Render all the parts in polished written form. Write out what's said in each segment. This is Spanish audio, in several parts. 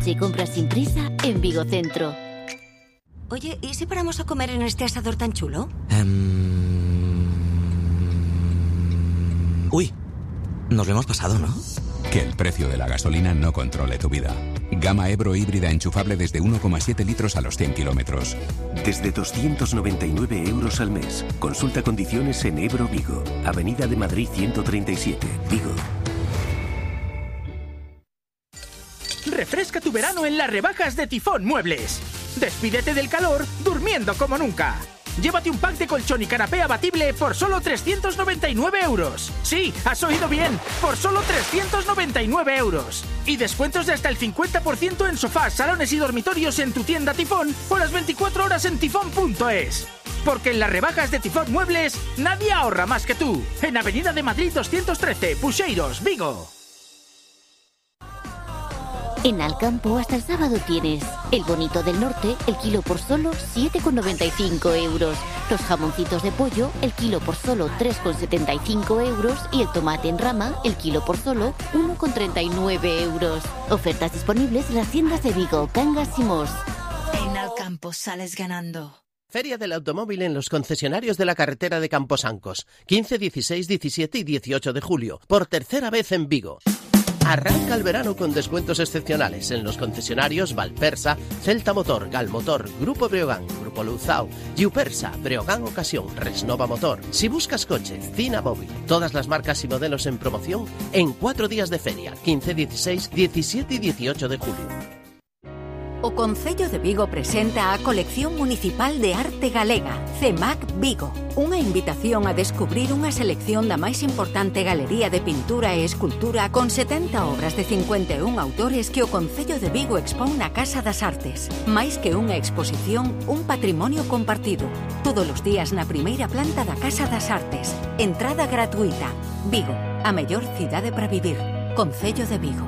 Si compras sin prisa, en Vigo Centro. Oye, ¿y si paramos a comer en este asador tan chulo? Uy, nos lo hemos pasado, ¿no? Que el precio de la gasolina no controle tu vida. Gama Ebro híbrida enchufable desde 1,7 litros a los 100 kilómetros. Desde 299 euros al mes. Consulta condiciones en Ebro Vigo. Avenida de Madrid 137, Vigo. Refresca tu verano en las rebajas de Tifón Muebles. Despídete del calor durmiendo como nunca. Llévate un pack de colchón y canapé abatible por solo 399 euros. Sí, has oído bien, por solo 399 euros. Y descuentos de hasta el 50% en sofás, salones y dormitorios en tu tienda Tifón o las 24 horas en tifón.es. Porque en las rebajas de Tifón Muebles, nadie ahorra más que tú. En Avenida de Madrid 213, Puxeiros, Vigo. En Alcampo hasta el sábado tienes el bonito del norte, el kilo por solo 7,95 euros. Los jamoncitos de pollo, el kilo por solo 3,75 euros. Y el tomate en rama, el kilo por solo 1,39 euros. Ofertas disponibles en las tiendas de Vigo, Cangas y Mos. En Alcampo sales ganando. Feria del Automóvil en los concesionarios de la carretera de Camposancos. 15, 16, 17 y 18 de julio. Por tercera vez en Vigo. Arranca el verano con descuentos excepcionales en los concesionarios Valpersa, Celta Motor, Galmotor, Grupo Breogán, Grupo Luzao, Giupersa, Breogán Ocasión, Resnova Motor. Si buscas coches, Cina Móvil, todas las marcas y modelos en promoción en 4 días de feria, 15, 16, 17 y 18 de julio. O Concello de Vigo presenta a Colección Municipal de Arte Galega, CEMAC Vigo. Unha invitación a descubrir unha selección da máis importante galería de pintura e escultura con 70 obras de 51 autores que o Concello de Vigo expón na Casa das Artes. Máis que unha exposición, un patrimonio compartido. Todos os días na primeira planta da Casa das Artes. Entrada gratuita. Vigo, a mellor cidade para vivir. Concello de Vigo.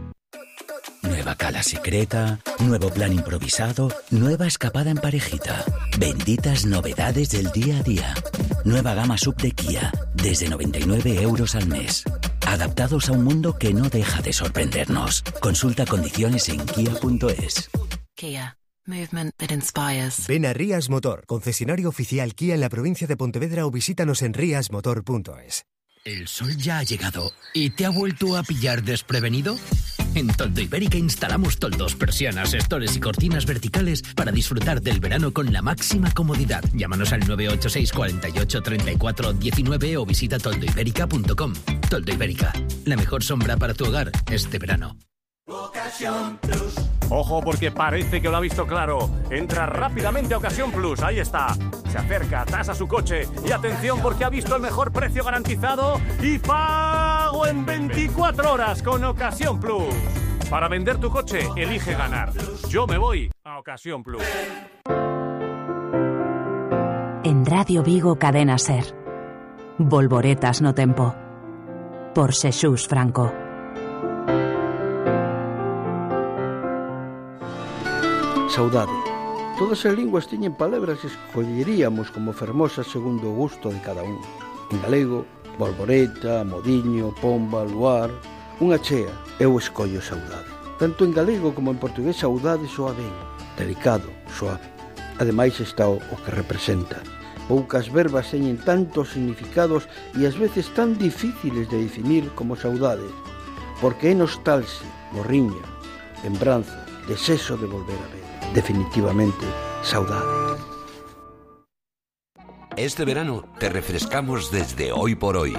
Nueva cala secreta, nuevo plan improvisado, nueva escapada en parejita. Benditas novedades del día a día. Nueva gama sub de Kia, desde 99 euros al mes. Adaptados a un mundo que no deja de sorprendernos. Consulta condiciones en kia.es. Kia. Movement that inspires. Ven a Rías Motor, concesionario oficial Kia en la provincia de Pontevedra, o visítanos en riasmotor.es. ¿El sol ya ha llegado y te ha vuelto a pillar desprevenido? En Toldo Ibérica instalamos toldos, persianas, estores y cortinas verticales para disfrutar del verano con la máxima comodidad. Llámanos al 986 48 34 19 o visita toldoibérica.com. Toldo Ibérica, la mejor sombra para tu hogar este verano. Ocasión Plus. Ojo, porque parece que lo ha visto claro. Entra rápidamente a Ocasión Plus, ahí está. Se acerca, tasa su coche y atención porque ha visto el mejor precio garantizado y pago en 24 horas con Ocasión Plus. Para vender tu coche, elige ganar. Yo me voy a Ocasión Plus. En Radio Vigo Cadena Ser. Volvoretas no tempo. Por Xesús Franco. Saudade. Todas as linguas teñen palabras que escolleríamos como fermosas segundo o gusto de cada un. En galego, volvoreta, modiño, pomba, luar. Unha chea, eu escollo saudade. Tanto en galego como en portugués saudade soa ben, delicado, suave. Ademais está o que representa. Poucas verbas teñen tantos significados e ás veces tan difíciles de definir como saudade, porque é nostalgia, morriña, lembranza, desexo de volver a ver. Definitivamente, saudade. Este verano te refrescamos desde hoy por hoy.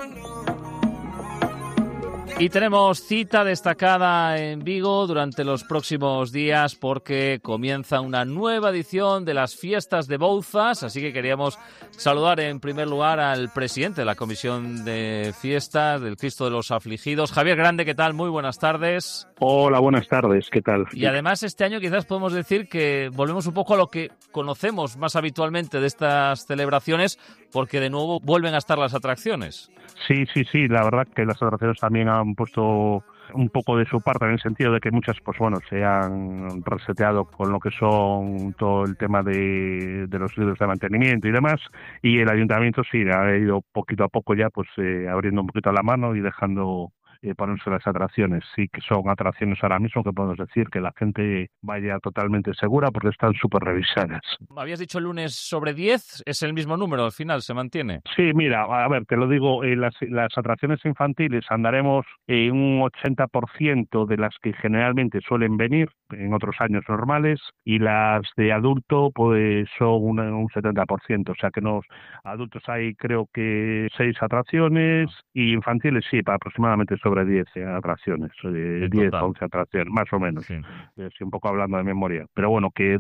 Y tenemos cita destacada en Vigo durante los próximos días porque comienza una nueva edición de las fiestas de Bouzas, así que queríamos saludar en primer lugar al presidente de la Comisión de Fiestas del Cristo de los Afligidos, Javier Grande. ¿Qué tal? Muy buenas tardes. Hola, buenas tardes. ¿Qué tal? Y además este año quizás podemos decir que volvemos un poco a lo que conocemos más habitualmente de estas celebraciones, porque de nuevo vuelven a estar las atracciones. Sí, la verdad que las atracciones también han puesto un poco de su parte en el sentido de que muchas, pues bueno, se han reseteado con lo que son todo el tema de los libros de mantenimiento y demás, y el ayuntamiento sí ha ido poquito a poco ya pues abriendo un poquito la mano y dejando ponerse las atracciones. Sí que son atracciones ahora mismo que podemos decir que la gente vaya totalmente segura porque están súper revisadas. Habías dicho el lunes sobre 10, es el mismo número, al final se mantiene. Sí, mira, a ver, te lo digo, las atracciones infantiles andaremos en un 80% de las que generalmente suelen venir en otros años normales, y las de adulto pues son un 70%, o sea que adultos hay creo que 6 atracciones y infantiles sí, aproximadamente sobre 10 atracciones, 10, 11 atracciones, más o menos, sí, un poco hablando de memoria. Pero bueno, que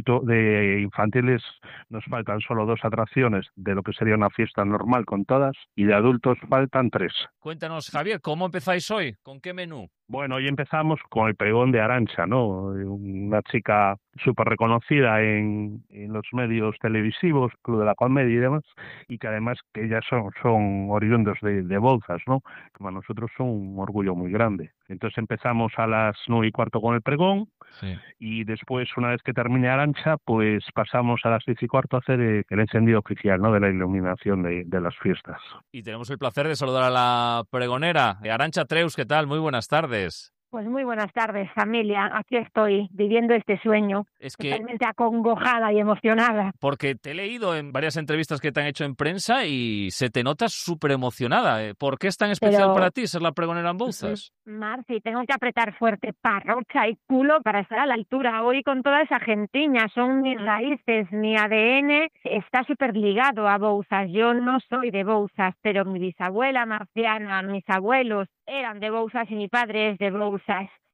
de infantiles nos faltan solo 2 atracciones de lo que sería una fiesta normal con todas, y de adultos faltan 3. Cuéntanos, Javier, ¿cómo empezáis hoy? ¿Con qué menú? Bueno, hoy empezamos con el pregón de Arantxa, ¿no? Una chica súper reconocida en los medios televisivos, Club de la Comedia y demás, y que además que ellas son oriundos de Bouzas, ¿no? Que para nosotros son un orgullo muy grande. Entonces empezamos a las 9:15 con el pregón, sí, y después, una vez que termine Arantxa, pues pasamos a las 10:15 a hacer el encendido oficial, ¿no? De la iluminación de las fiestas. Y tenemos el placer de saludar a la pregonera, Arantxa Treus. ¿Qué tal? Muy buenas tardes. Pues muy buenas tardes, familia. Aquí estoy, viviendo este sueño, totalmente acongojada y emocionada. Porque te he leído en varias entrevistas que te han hecho en prensa y se te nota súper emocionada. ¿Por qué es tan especial para ti ser la pregonera en Bouzas? Marci, tengo que apretar fuerte parrocha y culo para estar a la altura. Hoy con toda esa gentiña, son mis raíces, mi ADN está súper ligado a Bouzas. Yo no soy de Bouzas, pero mi bisabuela Marciana, mis abuelos eran de Bouzas y mi padre es de Bouzas.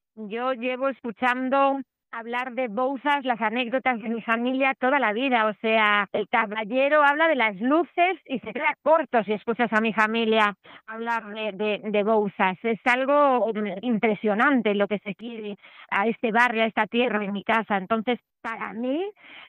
Yo llevo escuchando hablar de Bouzas, las anécdotas de mi familia toda la vida. O sea, el caballero habla de las luces y se queda corto si escuchas a mi familia hablar de Bouzas. Es algo impresionante lo que se quiere a este barrio, a esta tierra, en mi casa. Entonces, para mí,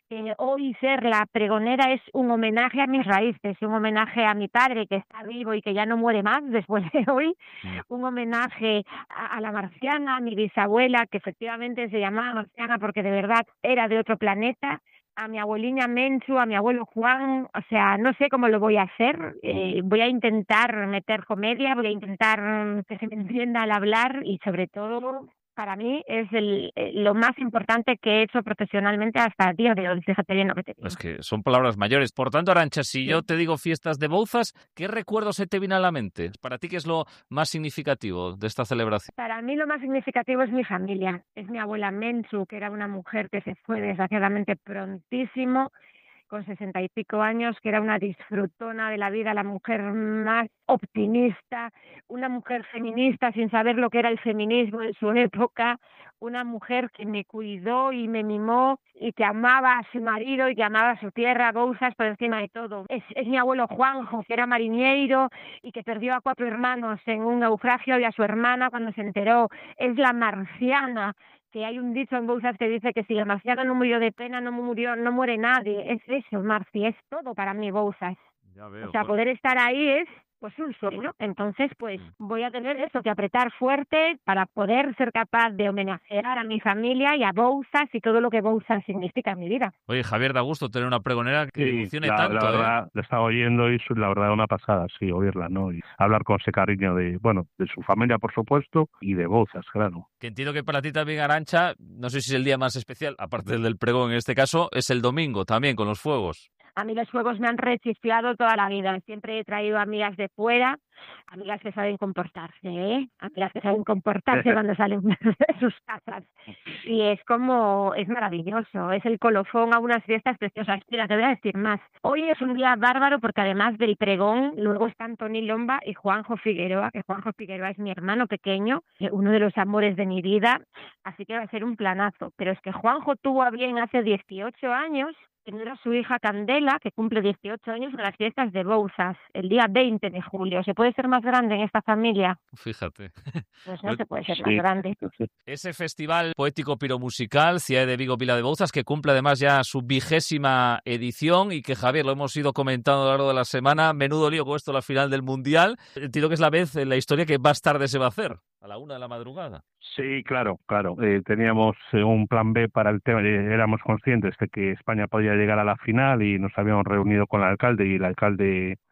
hoy ser la pregonera es un homenaje a mis raíces, un homenaje a mi padre que está vivo y que ya no muere más después de hoy, un homenaje a la Marciana, a mi bisabuela, que efectivamente se llamaba Marciana porque de verdad era de otro planeta, a mi abuelina Menchu, a mi abuelo Juan. O sea, no sé cómo lo voy a hacer, voy a intentar meter comedia, voy a intentar que se me entienda al hablar y sobre todo, para mí es lo más importante que he hecho profesionalmente hasta el día de hoy. Fíjate bien lo que te digo. Es que son palabras mayores. Por tanto, Arantxa, si yo te digo fiestas de Bouzas, ¿qué recuerdos se te viene a la mente? Para ti, ¿qué es lo más significativo de esta celebración? Para mí lo más significativo es mi familia. Es mi abuela Menchu, que era una mujer que se fue desgraciadamente prontísimo, con 60 y pico años, que era una disfrutona de la vida, la mujer más optimista, una mujer feminista sin saber lo que era el feminismo en su época, una mujer que me cuidó y me mimó y que amaba a su marido y que amaba a su tierra, Bouzas, por encima de todo. Es mi abuelo Juanjo, que era mariñeiro y que perdió a 4 hermanos en un naufragio y a su hermana cuando se enteró. Es la Marciana, que hay un dicho en Bouzas que dice que si la Marciana no murió de pena, no muere nadie. Es eso, Marci, es todo para mí Bouzas. Ya veo, o sea, poder estar ahí es pues un sueño. Entonces, pues voy a tener eso, que apretar fuerte para poder ser capaz de homenajear a mi familia y a Bouzas y todo lo que Bouzas significa en mi vida. Oye, Javier, da gusto tener una pregonera que emocione tanto. La verdad, la estaba oyendo y la verdad una pasada, sí, oírla, ¿no? Y hablar con ese cariño de su familia, por supuesto, y de Bouzas, claro. Que entiendo que para ti también, Arantxa, no sé si es el día más especial, aparte del pregón en este caso, es el domingo también, con los fuegos. A mí los fuegos me han rechifiado toda la vida. Siempre he traído amigas de fuera, amigas que saben comportarse, amigas que saben comportarse cuando salen de sus casas. Y es maravilloso, es el colofón a unas fiestas preciosas. Mira, te voy a decir más. Hoy es un día bárbaro porque además del pregón, luego están Toni Lomba y Juanjo Figueroa, que Juanjo Figueroa es mi hermano pequeño, uno de los amores de mi vida, así que va a ser un planazo. Pero es que Juanjo tuvo a bien hace 18 años tener a su hija Candela, que cumple 18 años, en las fiestas de Bouzas, el día 20 de julio. ¿Se puede ser más grande en esta familia? Fíjate. Pues no se puede ser más grande. Ese festival poético piromusical, CIAE de Vigo Pila de Bouzas, que cumple además ya su 20ª edición y que, Javier, lo hemos ido comentando a lo largo de la semana. Menudo lío con esto, la final del Mundial. Entiendo que es la vez en la historia que más tarde se va a hacer, a la 1 de la madrugada. Sí, claro. Teníamos un plan B para el tema. Éramos conscientes de que España podía llegar a la final y nos habíamos reunido con el alcalde y el alcalde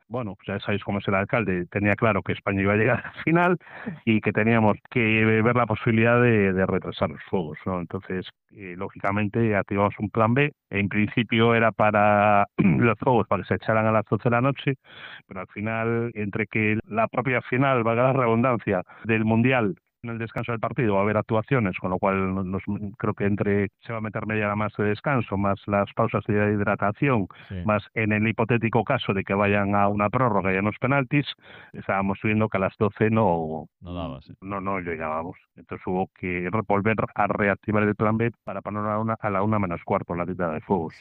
bueno, ya sabéis cómo es el alcalde, tenía claro que España iba a llegar al final y que teníamos que ver la posibilidad de retrasar los fuegos, ¿no? Entonces, lógicamente, activamos un plan B. En principio era para los fuegos, para que se echaran a las 12 de la noche, pero al final, entre que la propia final, valga la redundancia, del Mundial, en el descanso del partido va a haber actuaciones, con lo cual creo que se va a meter media hora más de descanso, más las pausas de hidratación, más en el hipotético caso de que vayan a una prórroga y a unos penaltis, estábamos viendo que a las 12 no llegábamos. Entonces hubo que volver a reactivar el plan B para poner a la 1 menos cuarto la tita de fuegos.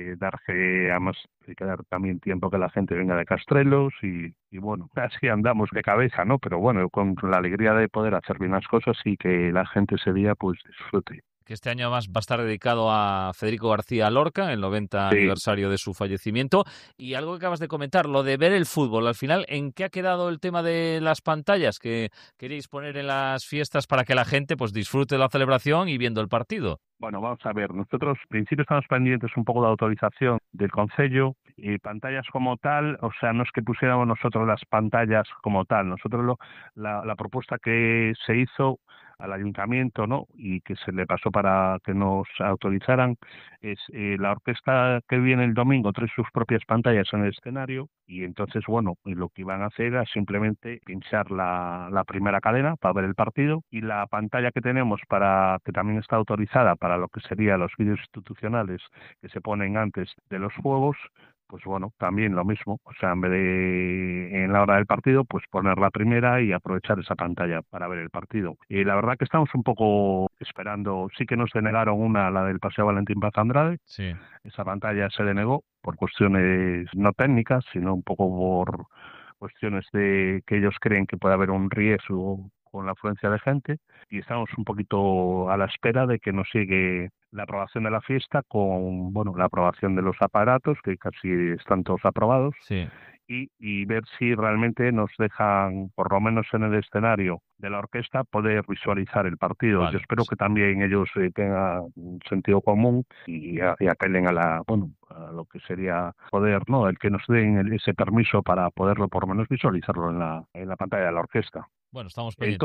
Darse, además, hay que dar también tiempo que la gente venga de Castrelos y bueno, así andamos de cabeza, ¿no? Pero bueno, con la alegría de poder hacer bien las cosas y que la gente ese día pues disfrute. Que este año además va a estar dedicado a Federico García Lorca, el 90 aniversario de su fallecimiento. Y algo que acabas de comentar, lo de ver el fútbol. Al final, ¿en qué ha quedado el tema de las pantallas que queréis poner en las fiestas para que la gente pues disfrute de la celebración y viendo el partido? Bueno, vamos a ver, nosotros en principio estamos pendientes un poco de autorización del Concello y pantallas como tal, o sea, no es que pusiéramos nosotros las pantallas como tal, nosotros la propuesta que se hizo al ayuntamiento, ¿no? Y que se le pasó para que nos autorizaran, es la orquesta que viene el domingo trae sus propias pantallas en el escenario y entonces, bueno, lo que iban a hacer era simplemente pinchar la primera cadena para ver el partido y la pantalla que tenemos que también está autorizada para lo que serían los vídeos institucionales que se ponen antes de los juegos, pues bueno, también lo mismo, o sea, en vez de en la hora del partido, pues poner la primera y aprovechar esa pantalla para ver el partido. Y la verdad que estamos un poco esperando, sí que nos denegaron la del Paseo Valentín Paz Andrade, esa pantalla se denegó por cuestiones no técnicas, sino un poco por cuestiones de que ellos creen que puede haber un riesgo con la afluencia de gente y estamos un poquito a la espera de que nos llegue la aprobación de la fiesta con, bueno, la aprobación de los aparatos, que casi están todos aprobados, y ver si realmente nos dejan, por lo menos en el escenario de la orquesta, poder visualizar el partido. Yo espero que también ellos tengan un sentido común y apelen a lo que sería poder, ¿no? El que nos den ese permiso para poderlo por lo menos visualizarlo en la pantalla de la orquesta. Bueno, estamos pendientes.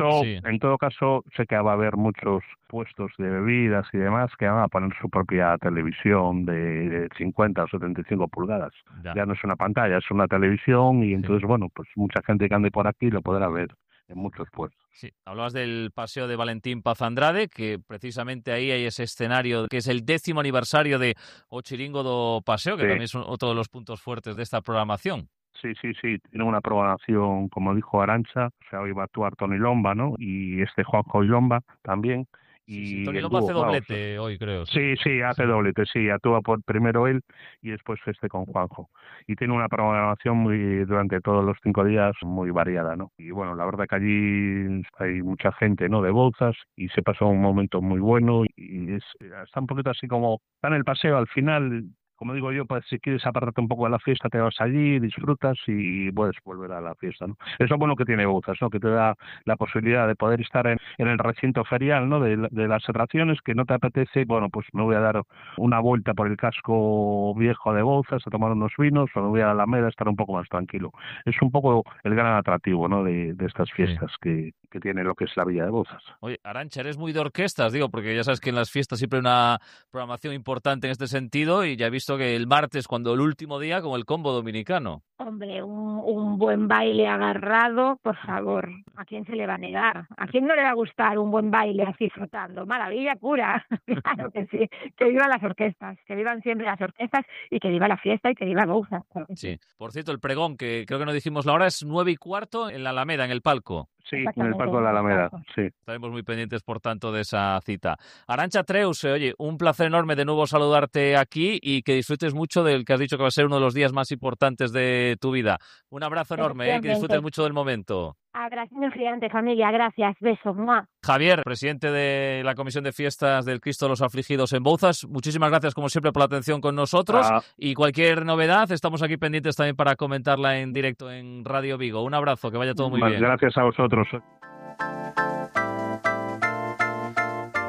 En todo caso, sé que va a haber muchos puestos de bebidas y demás que van a poner su propia televisión de 50 o 75 pulgadas. Ya no es una pantalla, es una televisión y entonces, bueno, pues mucha gente que ande por aquí lo podrá ver en muchos puestos. Sí, hablabas del Paseo de Valentín Paz Andrade, que precisamente ahí hay ese escenario que es el 10º aniversario de O Chiringo do Paseo, que también es otro de los puntos fuertes de esta programación. Sí, tiene una programación, como dijo Arantxa, o sea, hoy va a actuar Toni Lomba, ¿no? Y Juanjo Lomba también. Y Toni Lomba hace doblete hoy, creo. Sí, hace doblete, actúa primero él y después con Juanjo. Y tiene una programación durante todos los 5 días muy variada, ¿no? Y bueno, la verdad que allí hay mucha gente, ¿no? De Bouzas y se pasó un momento muy bueno y está un poquito así como, está en el paseo al final. Como digo yo, pues si quieres apartarte un poco de la fiesta, te vas allí, disfrutas y puedes volver a la fiesta, ¿no? Eso es bueno que tiene Bouzas, ¿no? Que te da la posibilidad de poder estar en el recinto ferial, ¿no? De las atracciones, que no te apetece, bueno, pues me voy a dar una vuelta por el casco viejo de Bouzas a tomar unos vinos o me voy a la Alameda a estar un poco más tranquilo. Es un poco el gran atractivo, ¿no? De estas fiestas que tiene lo que es la Villa de Bouzas. Oye, Arantxa, eres muy de orquestas, digo, porque ya sabes que en las fiestas siempre hay una programación importante en este sentido y ya he visto que el martes, cuando el último día, como el combo dominicano. Hombre, un buen baile agarrado, por favor. ¿A quién se le va a negar? ¿A quién no le va a gustar un buen baile así flotando? Maravilla pura. Claro que sí. Que vivan las orquestas, que vivan siempre las orquestas y que viva la fiesta y que viva Bouzas. Sí. Por cierto, el pregón, que creo que no dijimos la hora, es 9:15 en la Alameda, en el palco. Sí, en el palco de la Alameda, sí. Estaremos muy pendientes, por tanto, de esa cita. Arantxa Treus, oye, un placer enorme de nuevo saludarte aquí y que disfrutes mucho del que has dicho que va a ser uno de los días más importantes de tu vida. Un abrazo enorme, que disfrutes mucho del momento. Abrazo gigante, familia. Gracias. Besos. ¡Mua! Javier, presidente de la Comisión de Fiestas del Cristo de los Afligidos en Bouzas, muchísimas gracias, como siempre, por la atención con nosotros. Y cualquier novedad, estamos aquí pendientes también para comentarla en directo en Radio Vigo. Un abrazo, que vaya todo muy bien. Gracias a vosotros.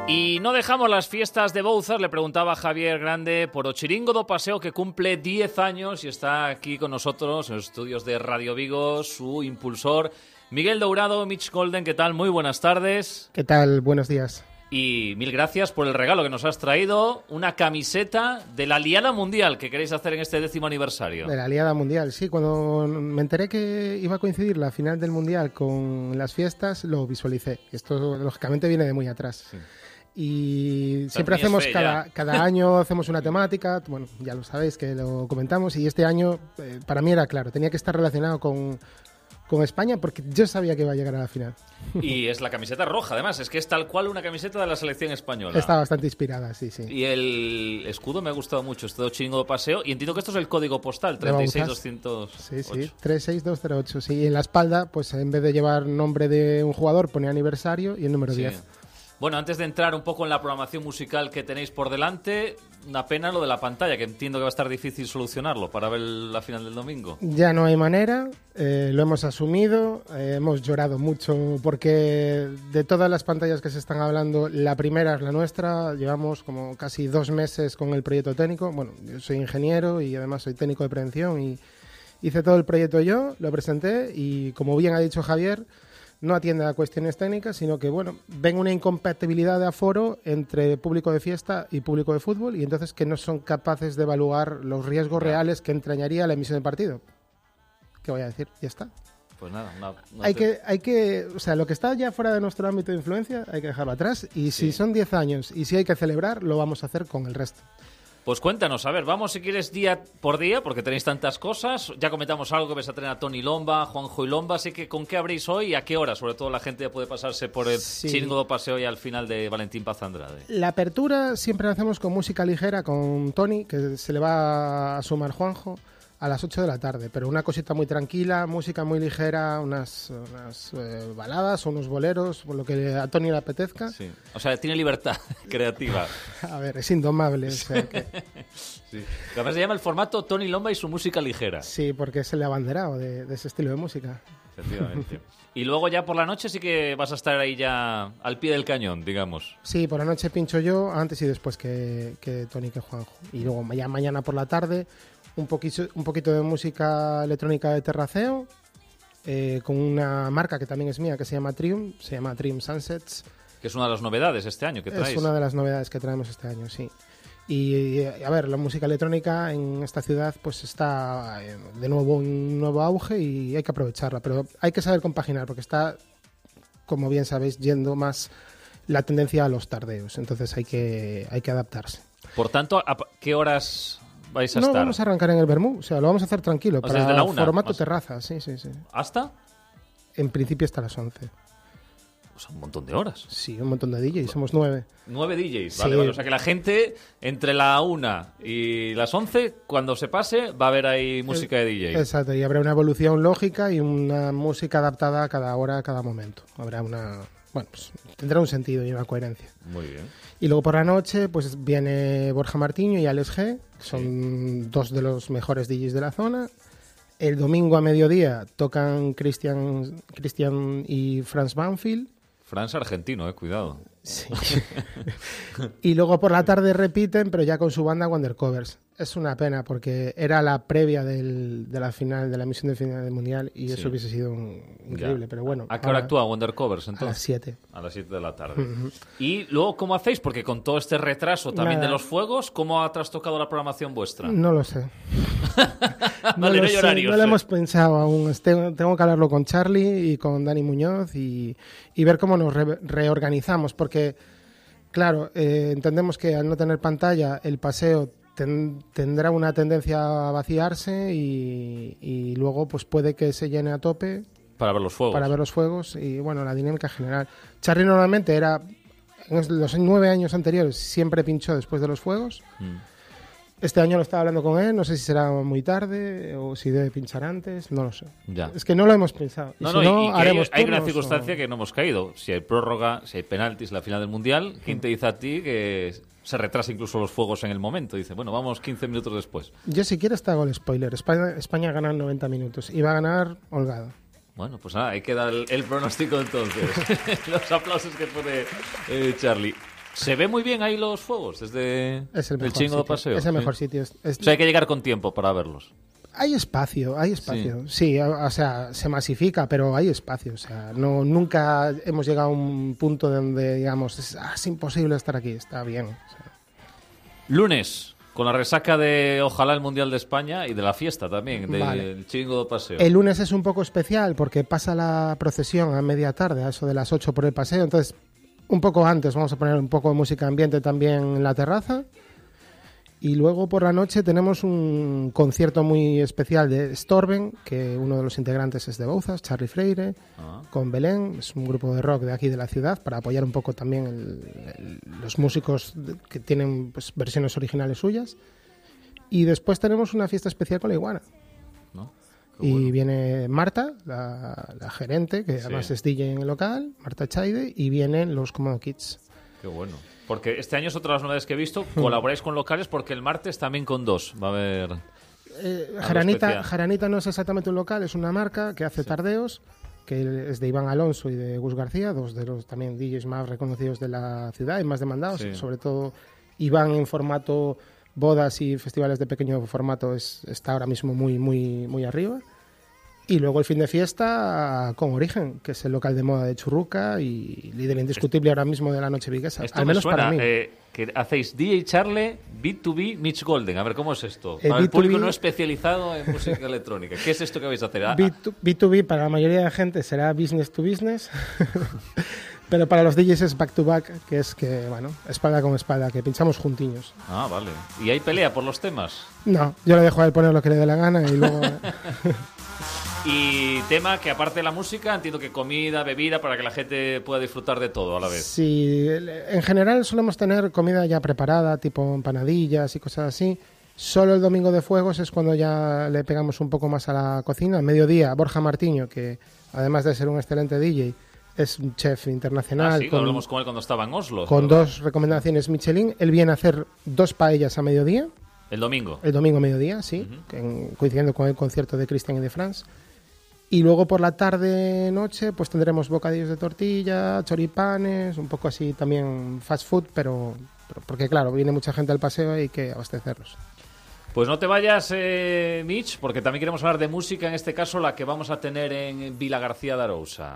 Y no dejamos las fiestas de Bouzas, le preguntaba a Javier Grande por o Chiringo do Paseo, que cumple 10 años y está aquí con nosotros en los estudios de Radio Vigo, su impulsor, Miguel Dourado. Mitch Golden, ¿qué tal? Muy buenas tardes. ¿Qué tal? Buenos días. Y mil gracias por el regalo que nos has traído, una camiseta de la Liada Mundial que queréis hacer en este 10º aniversario. De la Liada Mundial, sí. Cuando me enteré que iba a coincidir la final del Mundial con las fiestas, lo visualicé. Esto, lógicamente, viene de muy atrás. Sí. Y siempre hacemos, cada año hacemos una temática, bueno, ya lo sabéis que lo comentamos, y este año para mí era claro, tenía que estar relacionado con España porque yo sabía que iba a llegar a la final. Y es la camiseta roja, además, es que es tal cual una camiseta de la selección española. Está bastante inspirada, sí, sí. Y el escudo me ha gustado mucho, este do Chiringo do Paseo, y entiendo que esto es el código postal, 36208. Sí, sí, 36208, sí. Y en la espalda, pues en vez de llevar nombre de un jugador, pone aniversario y el número 10. Bueno, antes de entrar un poco en la programación musical que tenéis por delante, una pena lo de la pantalla, que entiendo que va a estar difícil solucionarlo para ver la final del domingo. Ya no hay manera, lo hemos asumido, hemos llorado mucho porque de todas las pantallas que se están hablando, la primera es la nuestra. Llevamos como casi 2 meses con el proyecto técnico. Bueno, yo soy ingeniero y además soy técnico de prevención y hice todo el proyecto yo, lo presenté y, como bien ha dicho Javier, no atiende a cuestiones técnicas, sino que, bueno, ven una incompatibilidad de aforo entre público de fiesta y público de fútbol, y entonces que no son capaces de evaluar los riesgos reales que entrañaría la emisión del partido. ¿Qué voy a decir? Ya está. Pues nada, hay que, o sea, lo que está ya fuera de nuestro ámbito de influencia hay que dejarlo atrás, y si son 10 años y si hay que celebrar, lo vamos a hacer con el resto. Pues cuéntanos, a ver, vamos si quieres día por día, porque tenéis tantas cosas. Ya comentamos algo que vais a tener a Tony Lomba, Juanjo y Lomba, así que ¿con qué habréis hoy y a qué hora? Sobre todo la gente ya puede pasarse por el Chiringo do Paseo y al final de Valentín Paz Andrade. La apertura siempre la hacemos con música ligera, con Tony, que se le va a sumar Juanjo, a las 8 de la tarde, pero una cosita muy tranquila, música muy ligera, unas baladas o unos boleros, por lo que a Tony le apetezca. Sí. O sea, tiene libertad creativa. A ver, es indomable. O sea que... sí. Además se llama el formato Tony Lomba y su música ligera. Sí, porque es el abanderado de ese estilo de música. Efectivamente. Y luego ya por la noche sí que vas a estar ahí ya al pie del cañón, digamos. Sí, por la noche pincho yo, antes y después que Tony, que Juanjo. Y luego ya mañana por la tarde un poquito de música electrónica de terraceo, con una marca que también es mía, que se llama Triumph Sunsets. Que es una de las novedades este año que traes. Es una de las novedades que traemos este año, sí. Y a ver, la música electrónica en esta ciudad pues está de nuevo en un nuevo auge y hay que aprovecharla, pero hay que saber compaginar porque está, como bien sabéis, yendo más la tendencia a los tardeos, entonces hay que adaptarse. Por tanto, ¿a qué horas vais a estar? No, vamos a arrancar en el Bermú, o sea, lo vamos a hacer tranquilo, para desde la 1, formato terraza, sí. ¿Hasta? En principio hasta las 11. O sea, un montón de horas. Sí, un montón de DJs, somos 9. 9 DJs, sí. Vale. O sea que la gente entre la 1 y las 11, cuando se pase, va a haber ahí música de DJs. Exacto, y habrá una evolución lógica y una música adaptada a cada hora, a cada momento. Habrá pues tendrá un sentido y una coherencia. Muy bien. Y luego por la noche pues viene Borja Martiño y Alex G, que son 2 de los mejores DJs de la zona. El domingo a mediodía tocan Christian y Franz Banfield. Franz argentino, cuidado. Sí. Y luego por la tarde repiten, pero ya con su banda Wondercovers. Es una pena porque era la previa de la final, de la emisión de final del Mundial, y eso hubiese sido increíble, pero bueno. ¿A qué hora actúa Wondercovers entonces? A las 7. A las 7 de la tarde. Y luego, ¿cómo hacéis? Porque con todo este retraso también de los fuegos, ¿cómo ha trastocado la programación vuestra? No lo sé. No lo hemos pensado aún. Tengo que hablarlo con Charlie y con Dani Muñoz y ver cómo nos reorganizamos, porque, claro, entendemos que al no tener pantalla, el paseo tendrá una tendencia a vaciarse y luego pues puede que se llene a tope para ver los fuegos. Y bueno, la dinámica general. Charlie normalmente era, en los 9 años anteriores, siempre pinchó después de los fuegos. Este año lo estaba hablando con él, no sé si será muy tarde o si debe pinchar antes, no lo sé. Ya. Es que no lo hemos pensado. Hay una circunstancia que no hemos caído. Si hay prórroga, si hay penaltis, la final del Mundial, ¿quién te dice a ti que se retrasa incluso los fuegos en el momento? Dice, bueno, vamos 15 minutos después. Yo si quieres te hago el spoiler. España gana en 90 minutos y va a ganar holgado. Bueno, pues nada, hay que dar el pronóstico entonces. Los aplausos que pone Charlie. ¿Se ve muy bien ahí los fuegos desde el Chingo do Paseo? Es el mejor sitio. O sea, hay que llegar con tiempo para verlos. Hay espacio. Sí, o sea, se masifica, pero hay espacio. O sea, nunca hemos llegado a un punto donde, digamos, es imposible estar aquí. Está bien. O sea. Lunes, con la resaca de ojalá el Mundial de España y de la fiesta también, del Chingo do Paseo. El lunes es un poco especial porque pasa la procesión a media tarde, a eso de las 8 por el paseo. Entonces, un poco antes vamos a poner un poco de música ambiente también en la terraza. Y luego por la noche tenemos un concierto muy especial de Storben, que uno de los integrantes es de Bouzas, Charlie Freire, con Belén. Es un grupo de rock de aquí de la ciudad para apoyar un poco también los músicos que tienen pues, versiones originales suyas. Y después tenemos una fiesta especial con la Iguana. Y viene Marta, la gerente, que además es DJ en el local, Marta Chaide, y vienen los Common Kids. Qué bueno. Porque este año es otra de las novedades que he visto. Colaboráis con locales porque el martes también con dos. Va a haber... Jaranita no es exactamente un local, es una marca que hace tardeos, que es de Iván Alonso y de Gus García, dos de los también DJs más reconocidos de la ciudad y más demandados. Sobre todo Iván en formato bodas y festivales de pequeño formato está ahora mismo muy, muy, muy arriba. Y luego el fin de fiesta con Origen, que es el local de moda de Churruca y líder indiscutible ahora mismo de la noche viguesa. Esto al menos me suena, para mí. Que hacéis DJ Charlie, B2B, Mitch Golden. A ver, ¿cómo es esto? Para el público no especializado en música electrónica. ¿Qué es esto que vais a hacer? B2B para la mayoría de la gente será business to business. Pero para los DJs es back to back, que es que, bueno, espalda con espalda, que pinchamos juntiños. Ah, vale. ¿Y hay pelea por los temas? No, yo le dejo a él poner lo que le dé la gana y luego... Y tema que aparte de la música, entiendo que comida, bebida, para que la gente pueda disfrutar de todo a la vez. Sí, en general solemos tener comida ya preparada, tipo empanadillas y cosas así. Solo el domingo de Fuegos es cuando ya le pegamos un poco más a la cocina. A mediodía, Borja Martiño, que además de ser un excelente DJ, es un chef internacional. Sí, hablamos con él cuando estaba en Oslo. Con ¿verdad? 2 recomendaciones Michelin. Él viene a hacer 2 paellas a mediodía. ¿El domingo? El domingo a mediodía, sí, coincidiendo con el concierto de Christian y de France. Y luego por la tarde-noche pues tendremos bocadillos de tortilla, choripanes, un poco así también fast food, pero porque claro, viene mucha gente al paseo y hay que abastecerlos. Pues no te vayas, Mitch, porque también queremos hablar de música, en este caso la que vamos a tener en Vilagarcía de Arousa.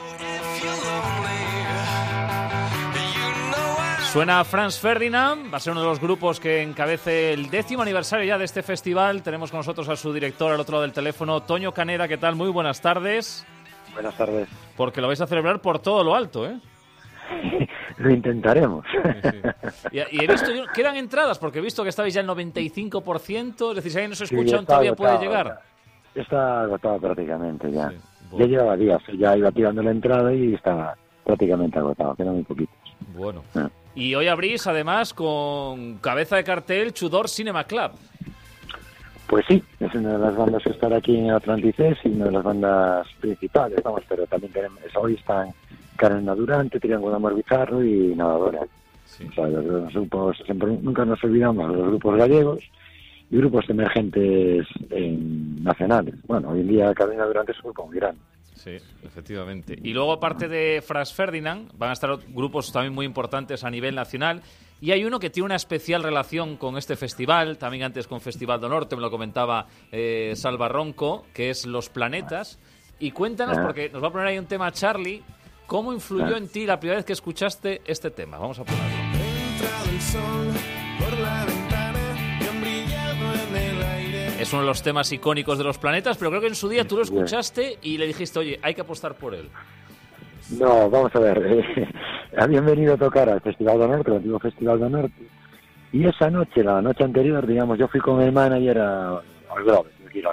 Suena Franz Ferdinand, va a ser uno de los grupos que encabece el 10º aniversario ya de este festival. Tenemos con nosotros a su director al otro lado del teléfono, Toño Caneda. ¿Qué tal? Muy buenas tardes. Buenas tardes. Porque lo vais a celebrar por todo lo alto, ¿eh? Lo intentaremos. Sí. Y he visto, quedan entradas, porque he visto que estabais ya al 95%, es decir, si alguien no se escucha, sí, todavía agotado, puede llegar. Está agotado prácticamente ya. Sí, bueno. Ya llevaba días, ya iba tirando la entrada y estaba prácticamente agotado, quedan muy poquitos. Bueno. Y hoy abrís, además, con cabeza de cartel Chudor Cinema Club. Pues sí, es una de las bandas que están aquí en Atlantices y una de las bandas principales, vamos, pero también tenemos, hoy están Carolina Durante, Triángulo Amor Bizarro y Nadadora. Sí. O sea, los grupos, siempre, nunca nos olvidamos de los grupos gallegos y grupos emergentes nacionales. Bueno, hoy en día Carolina Durante es un grupo muy grande. Sí, efectivamente. Y luego, aparte de Franz Ferdinand, van a estar grupos también muy importantes a nivel nacional. Y hay uno que tiene una especial relación con este festival, también antes con Festival do Norte, me lo comentaba Salva Ronco, que es Los Planetas. Y cuéntanos, porque nos va a poner ahí un tema Charlie, ¿cómo influyó en ti la primera vez que escuchaste este tema? Vamos a ponerlo. Entrado el sol por la ventana y han brillado en el aire. Es uno de los temas icónicos de Los Planetas, pero creo que en su día tú lo escuchaste y le dijiste, oye, hay que apostar por él. No, vamos a ver, habían venido a tocar al Festival do Norte, el antiguo Festival do Norte, y esa noche, la noche anterior, digamos, yo fui con el manager al Grove,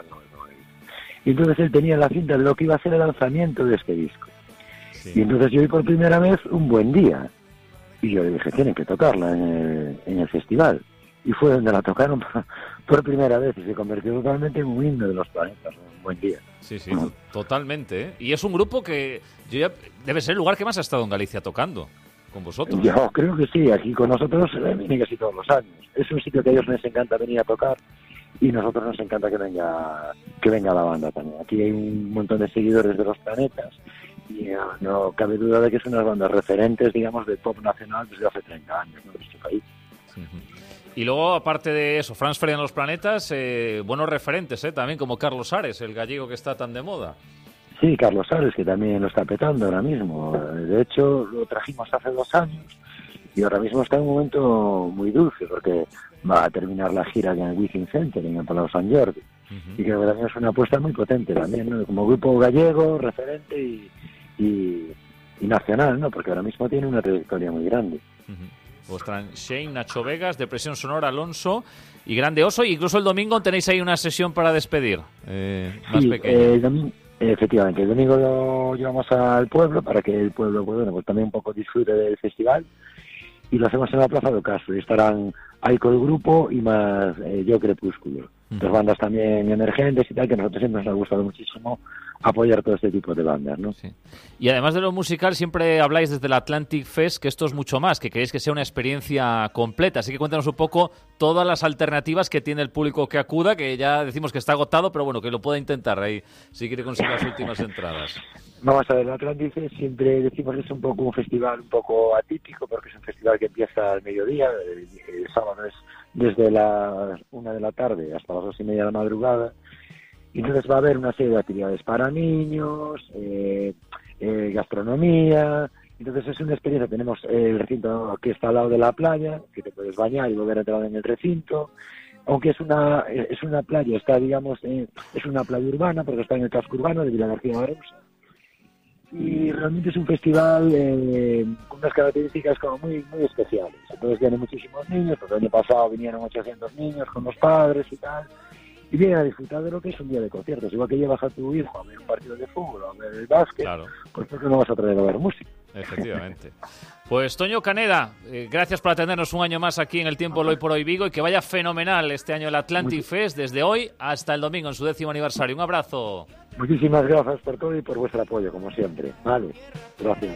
y entonces él tenía en la cinta lo que iba a ser el lanzamiento de este disco. Sí. Y entonces yo vi por primera vez Un Buen Día, y yo le dije, tienen que tocarla en el festival, y fue donde la tocaron por primera vez, y se convirtió totalmente en un himno de Los Planetas, Un Buen Día. Sí, sí, totalmente, ¿eh? Y es un grupo que debe ser el lugar que más ha estado en Galicia tocando con vosotros. Yo creo que sí, aquí con nosotros viene casi todos los años. Es un sitio que a ellos les encanta venir a tocar y nosotros nos encanta que venga la banda también. Aquí hay un montón de seguidores de Los Planetas y no cabe duda de que son unas bandas referentes, digamos, de pop nacional desde hace 30 años, ¿no?, de este país. Y luego, aparte de eso, Franz Ferdinand Los Planetas, buenos referentes, también, como Carlos Ares, el gallego que está tan de moda. Sí, Carlos Ares, que también lo está petando ahora mismo. De hecho, lo trajimos hace 2 años y ahora mismo está en un momento muy dulce, porque va a terminar la gira en el Wizzing Center, en el Palau Sant Jordi. Y creo que también es una apuesta muy potente también, ¿no?, como grupo gallego, referente y nacional, ¿no?, porque ahora mismo tiene una trayectoria muy grande. Pues traen Shane, Nacho Vegas, Depresión Sonora, Alonso y Grande Oso. Y incluso el domingo tenéis ahí una sesión para despedir, más pequeña. Efectivamente, el domingo lo llevamos al pueblo para que el pueblo, pues también un poco disfrute del festival, y lo hacemos en la Plaza de Ocaso, y estarán Aiko el grupo y más Yo Crepúsculo, dos bandas también emergentes y tal, que a nosotros siempre nos ha gustado muchísimo apoyar todo este tipo de bandas, ¿no? Sí. Y además de lo musical, siempre habláis desde el Atlantic Fest que esto es mucho más, que queréis que sea una experiencia completa, así que cuéntanos un poco todas las alternativas que tiene el público que acuda, que ya decimos que está agotado, pero bueno, que lo pueda intentar ahí, si quiere conseguir las últimas entradas. Vamos a ver, el Atlantic Fest siempre decimos que es un poco un festival un poco atípico, porque es un festival que empieza al mediodía, el sábado es desde las 1 de la tarde hasta las 2:30 de la madrugada, y entonces va a haber una serie de actividades para niños, gastronomía. Entonces es una experiencia. Tenemos el recinto que está al lado de la playa, que te puedes bañar y volver a entrar en el recinto, aunque es una playa, está, digamos, es una playa urbana, porque está en el casco urbano de Vilagarcía de Arousa, y realmente es un festival con unas características como muy muy especiales. Entonces vienen muchísimos niños, porque el año pasado vinieron 800 niños con los padres y tal, y vienen a disfrutar de lo que es un día de conciertos. Igual que llevas a tu hijo a ver un partido de fútbol, a ver el básquet, claro, pues ¿por qué no vas a traer a ver música? Efectivamente. Pues Toño Caneda, gracias por atendernos un año más aquí en el Tiempo Hoy por Hoy Vigo, y que vaya fenomenal este año el Atlantic Fest, desde hoy hasta el domingo en su 10º aniversario. Un abrazo. Muchísimas gracias por todo y por vuestro apoyo, como siempre. Vale, gracias.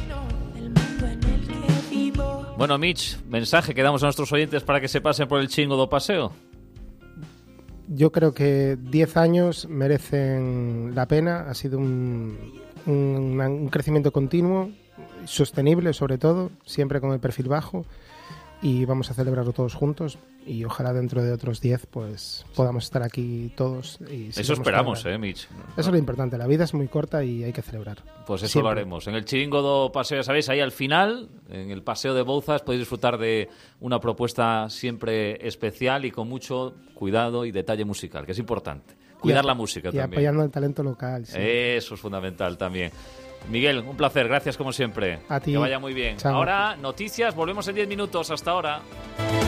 Bueno, Mitch, mensaje que damos a nuestros oyentes para que se pasen por el Chingo do Paseo. Yo creo que 10 años merecen la pena. Ha sido un crecimiento continuo, sostenible sobre todo, siempre con el perfil bajo, y vamos a celebrarlo todos juntos, y ojalá dentro de otros 10 pues podamos estar aquí todos. Y eso esperamos, Mitch. Eso es lo importante, la vida es muy corta y hay que celebrar. Pues eso siempre lo haremos. En el Chiringo do Paseo, ya sabéis, ahí al final, en el Paseo de Bouzas, podéis disfrutar de una propuesta siempre especial y con mucho cuidado y detalle musical, que es importante. Cuidar la música también. Y apoyando el talento local. Sí. Eso es fundamental también. Miguel, un placer, gracias como siempre. A ti. Que vaya muy bien. Chao. Ahora, noticias, volvemos en 10 minutos. Hasta ahora.